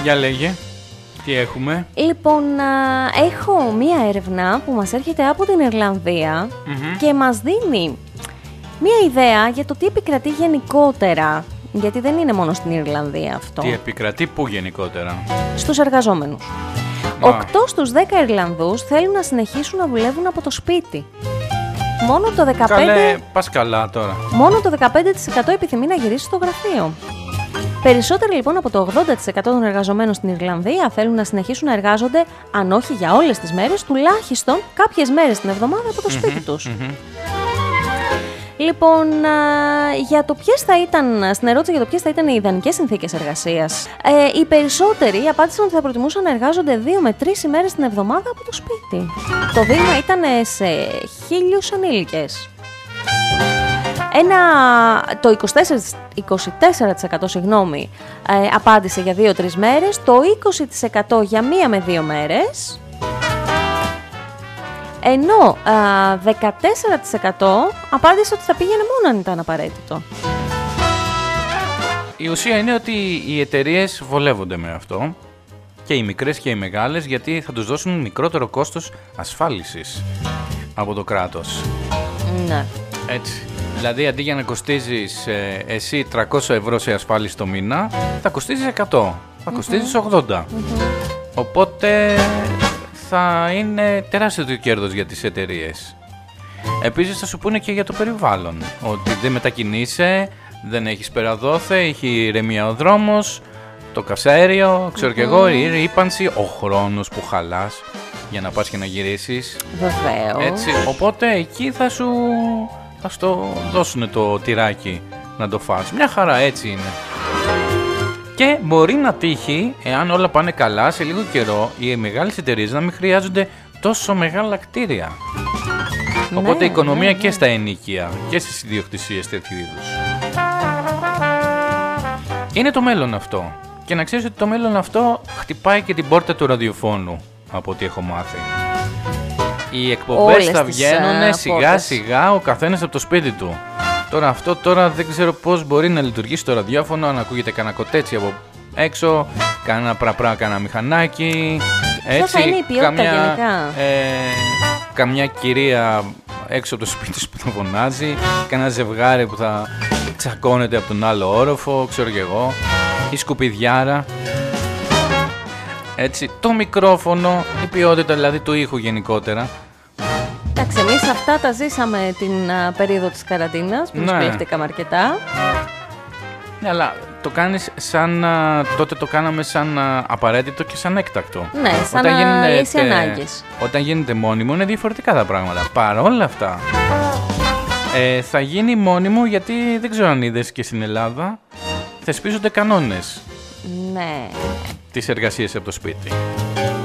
Για λέγε, τι έχουμε? Λοιπόν, έχω μία έρευνα που μας έρχεται από την Ιρλανδία και μας δίνει μία ιδέα για το τι επικρατεί γενικότερα. Γιατί δεν είναι μόνο στην Ιρλανδία αυτό. Τι επικρατεί πού γενικότερα? Στους εργαζόμενους. 8 στους 10 Ιρλανδούς θέλουν να συνεχίσουν να δουλεύουν από το σπίτι. Μόνο το 15%, Καλέ, πας καλά τώρα. μόνο το 15% επιθυμεί να γυρίσει στο γραφείο. Περισσότεροι λοιπόν από το 80% των εργαζομένων στην Ιρλανδία θέλουν να συνεχίσουν να εργάζονται, αν όχι για όλες τις μέρες, τουλάχιστον κάποιες μέρες την εβδομάδα από το σπίτι τους. Λοιπόν, για το ποιες θα ήταν, στην ερώτηση για το ποιες θα ήταν οι ιδανικές συνθήκες εργασίας, οι περισσότεροι απάντησαν ότι θα προτιμούσαν να εργάζονται 2 με 3 ημέρες την εβδομάδα από το σπίτι. Το δείγμα ήταν σε 1.000 ενήλικες. Το 24% απάντησε για 2-3 μέρες, το 20% για 1 με 2 μέρες, ενώ 14% απάντησε ότι θα πήγαινε μόνο αν ήταν απαραίτητο. Η ουσία είναι ότι οι εταιρείες βολεύονται με αυτό, και οι μικρές και οι μεγάλες, γιατί θα τους δώσουν μικρότερο κόστος ασφάλισης από το κράτος. Ναι. Έτσι. Δηλαδή αντί για να κοστίζεις εσύ 300 ευρώ σε ασφάλιση το μήνα, θα κοστίζεις 100, θα κοστίζεις 80. Οπότε θα είναι τεράστιο το κέρδος για τις εταιρείες. Επίσης θα σου πούνε και για το περιβάλλον, ότι δεν μετακινείσαι, δεν έχεις περαδόθε, έχει ηρεμία ο δρόμος, το καυσαέριο, ξέρω και εγώ, η ρύπανση, ο χρόνος που χαλάς για να πας και να γυρίσεις. Βεβαίως. Έτσι, οπότε εκεί θα σου το δώσουν το τυράκι να το φας. Μια χαρά, έτσι είναι. Και μπορεί να τύχει, εάν όλα πάνε καλά, σε λίγο καιρό οι μεγάλες εταιρείες να μην χρειάζονται τόσο μεγάλα κτίρια. Οπότε η οικονομία και στα ενοίκια και στις ιδιοκτησίες τέτοιου είδους. Είναι το μέλλον αυτό. Και να ξέρεις ότι το μέλλον αυτό χτυπάει και την πόρτα του ραδιοφώνου, από ό,τι έχω μάθει. Οι εκπομπές θα βγαίνουν σιγά σιγά ο καθένας από το σπίτι του. Τώρα δεν ξέρω πώς μπορεί να λειτουργήσει το ραδιόφωνο, αν ακούγεται κανένα κοτέτσι από έξω, κανένα πραπρά, κανένα μηχανάκι. Έτσι, θα είναι η ποιότητα γενικά. Καμιά κυρία έξω από το σπίτι που θα φωνάζει, κανένα ζευγάρι που θα τσακώνεται από τον άλλο όροφο, ξέρω κι εγώ, η σκουπιδιάρα. Έτσι, το μικρόφωνο, η ποιότητα δηλαδή του ήχου γενικότερα. Εντάξει, εμείς αυτά τα ζήσαμε την περίοδο της καραντίνας, που δυσκολευτήκαμε αρκετά. Ναι, αλλά το κάνεις σαν, τότε το κάναμε σαν απαραίτητο και σαν έκτακτο. Ναι, σαν να λύσει ανάγκες. Όταν γίνεται μόνιμο είναι διαφορετικά τα πράγματα. Παρ' όλα αυτά, θα γίνει μόνιμο γιατί δεν ξέρω αν είδες και στην Ελλάδα, θεσπίζονται κανόνες. Ναι. Τις εργασίες από το σπίτι.